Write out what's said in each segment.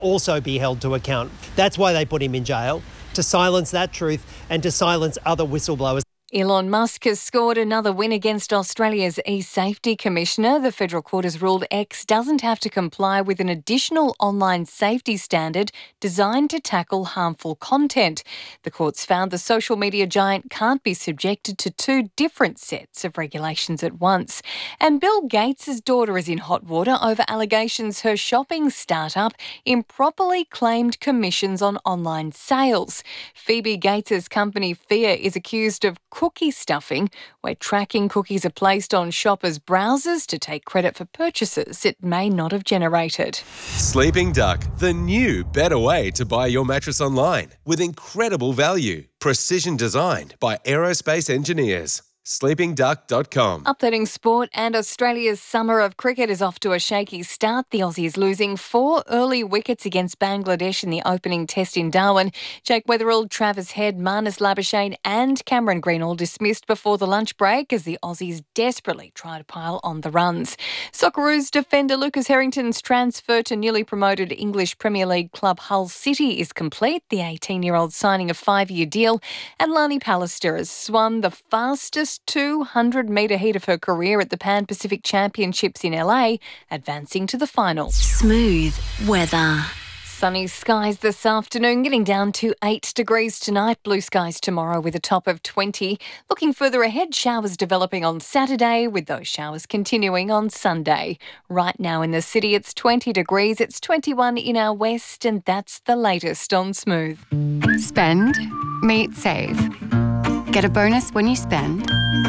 also be held to account. That's why they put him in jail, to silence that truth and to silence other whistleblowers. Elon Musk has scored another win against Australia's e-safety commissioner. The federal court has ruled X doesn't have to comply with an additional online safety standard designed to tackle harmful content. The court's found the social media giant can't be subjected to two different sets of regulations at once. And Bill Gates' daughter is in hot water over allegations her shopping startup improperly claimed commissions on online sales. Phoebe Gates' company Fear is accused of cookie stuffing, where tracking cookies are placed on shoppers' browsers to take credit for purchases it may not have generated. Sleeping Duck, the new, better way to buy your mattress online with incredible value. Precision designed by aerospace engineers. sleepingduck.com. Updating sport, and Australia's summer of cricket is off to a shaky start. The Aussies losing 4 early wickets against Bangladesh in the opening test in Darwin. Jake Weatherall, Travis Head, Marnus Labuschagne and Cameron Green all dismissed before the lunch break as the Aussies desperately try to pile on the runs. Socceroos defender Lucas Harrington's transfer to newly promoted English Premier League club Hull City is complete. The 18-year-old signing a 5-year deal, and Lani Pallister has swum the fastest 200-metre heat of her career at the Pan Pacific Championships in LA, advancing to the final. Smooth weather. Sunny skies this afternoon, getting down to 8 degrees tonight. Blue skies tomorrow with a top of 20. Looking further ahead, showers developing on Saturday, with those showers continuing on Sunday. Right now in the city, it's 20 degrees. It's 21 in our west, and that's the latest on Smooth. Spend, meet, save. Get a bonus when you spend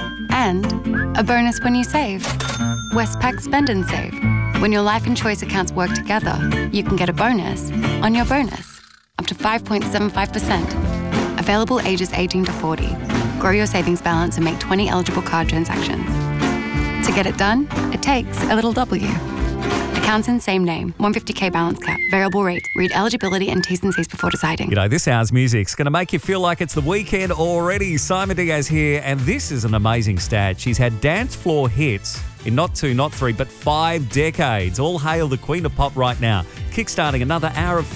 and a bonus when you save. Westpac Spend and Save. When your life and choice accounts work together, you can get a bonus on your bonus, up to 5.75%. Available ages 18 to 40. Grow your savings balance and make 20 eligible card transactions. To get it done, it takes a little W. Accounts in same name. 150k balance cap. Variable rate. Read eligibility and T's and C's before deciding. You know, this hour's music's going to make you feel like it's the weekend already. Simon Diaz here, and this is an amazing stat. She's had dance floor hits in not 2, not 3, but 5 decades. All hail the Queen of Pop right now. Kickstarting another hour of